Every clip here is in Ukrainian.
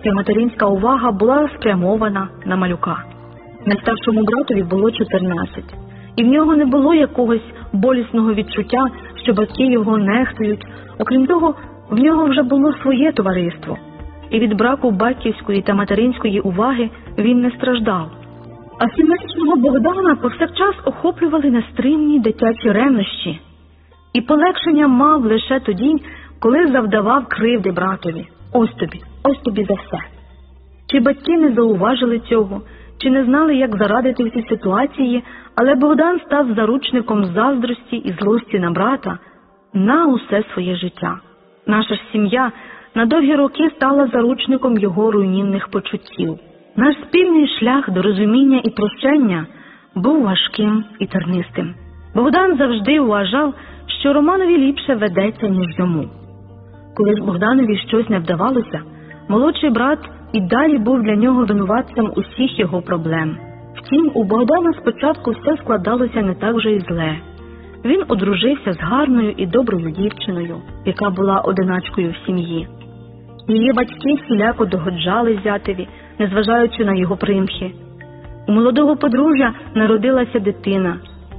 Вся материнська увага була спрямована на малюка. Найстаршому братові було 14, і в нього не було якогось болісного відчуття, що батьки його нехтують. Окрім того, в нього вже було своє товариство, і від браку батьківської та материнської уваги він не страждав. А 7-річного Богдана повсякчас охоплювали нестримні дитячі ревнощі, і полегшення мав лише тоді, коли завдавав кривди братові. Ось тобі за все. Чи батьки не зауважили цього, чи не знали, як зарадити в цій ситуації, але Богдан став заручником заздрості і злості на брата на усе своє життя. Наша ж сім'я на довгі роки стала заручником його руйнівних почуттів. Наш спільний шлях до розуміння і прощення був важким і тернистим. Богдан завжди вважав, що Романові ліпше ведеться, ніж йому. Коли ж Богданові щось не вдавалося, молодший брат і далі був для нього винуватцем усіх його проблем. Втім, у Богдана спочатку все складалося не так вже й зле. Він одружився з гарною і доброю дівчиною, яка була одиначкою в сім'ї. Її батьки всіляко догоджали зятеві, незважаючи на його примхи. У молодого подружжя народилася дитина.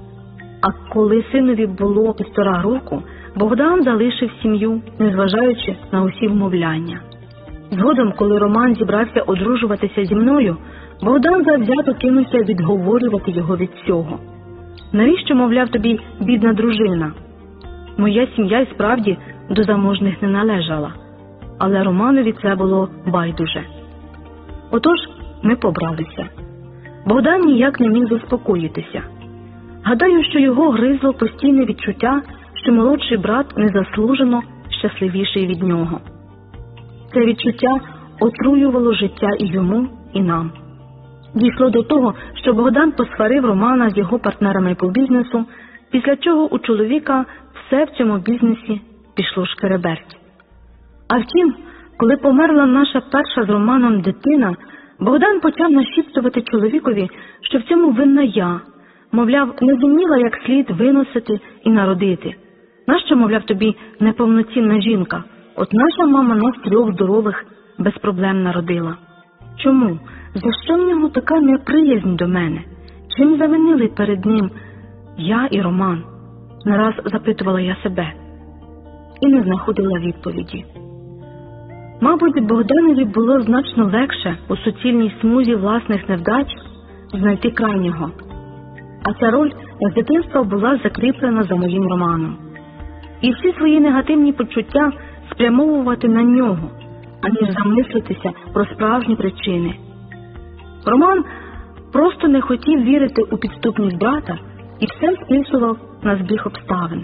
А коли синові було 1,5 року, Богдан залишив сім'ю, незважаючи на усі вмовляння. Згодом, коли Роман зібрався одружуватися зі мною, Богдан завзято кинувся відговорювати його від цього. Навіщо, мовляв, тобі бідна дружина? Моя сім'я й справді до заможних не належала, але Романові це було байдуже. Отож, ми побралися. Богдан ніяк не міг заспокоїтися. Гадаю, що його гризло постійне відчуття, що молодший брат незаслужено щасливіший від нього. Це відчуття отруювало життя і йому, і нам. Дійшло до того, що Богдан посварив Романа з його партнерами по бізнесу, після чого у чоловіка все в цьому бізнесі пішло шкереберть. А втім, коли померла наша перша з Романом дитина, Богдан почав нашіптувати чоловікові, що в цьому винна я. Мовляв, не зуміла як слід виносити і народити. Нащо, мовляв, тобі неповноцінна жінка? От наша мама нас 3 здорових без проблем народила. Чому? За що в нього така неприязнь до мене? Чим завинили перед ним я і Роман? Не раз запитувала я себе. І не знаходила відповіді. Мабуть, Богданові було значно легше у суцільній смузі власних невдач знайти крайнього. А ця роль з дитинства була закріплена за моїм Романом. І всі свої негативні почуття спрямовувати на нього, аніж замислитися про справжні причини. Роман просто не хотів вірити у підступність брата і все списував на збіг обставин.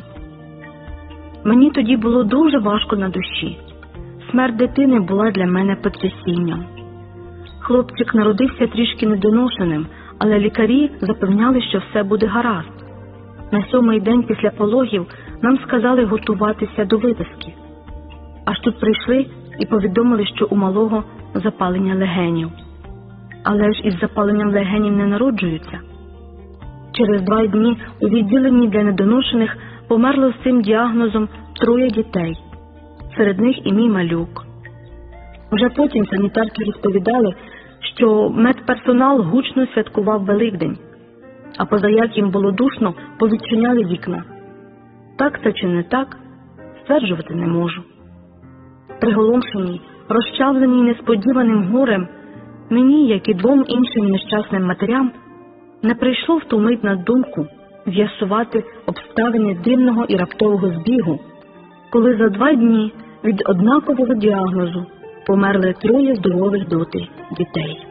Мені тоді було дуже важко на душі. Смерть дитини була для мене потрясінням. Хлопчик народився трішки недоношеним, але лікарі запевняли, що все буде гаразд. На 7-й день після пологів нам сказали готуватися до виписки. Аж тут прийшли і повідомили, що у малого запалення легенів. Але ж із запаленням легенів не народжуються. Через 2 дні у відділенні для недоношених померло з цим діагнозом 3 дітей. Серед них і мій малюк. Вже потім санітарки розповідали, що медперсонал гучно святкував Великдень, а позаяк їм було душно, повідчиняли вікна. Так це чи не так, стверджувати не можу. Приголомшеній, розчавленій несподіваним горем, мені, як і 2 іншим нещасним матерям, не прийшло в ту мить на думку з'ясувати обставини дивного і раптового збігу, коли за 2 дні від однакового діагнозу померли 3 здорових доти дітей.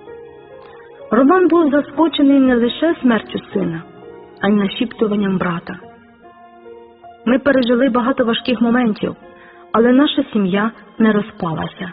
Роман був заскочений не лише смертю сина, а й нашіптуванням брата. Ми пережили багато важких моментів, але наша сім'я не розпалася.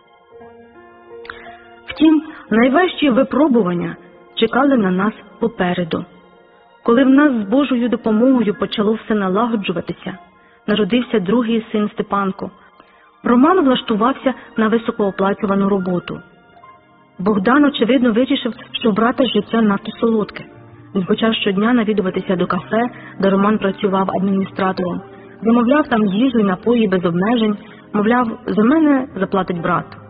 Втім, найважчі випробування чекали на нас попереду. Коли в нас з Божою допомогою почало все налагоджуватися, народився другий син Степанко, Роман влаштувався на високооплачувану роботу. Богдан, очевидно, вирішив, що в брата життя надто солодке. Він почав щодня навідуватися до кафе, де Роман працював адміністратором. Замовляв там їжу і напої без обмежень, мовляв, за мене заплатить брат.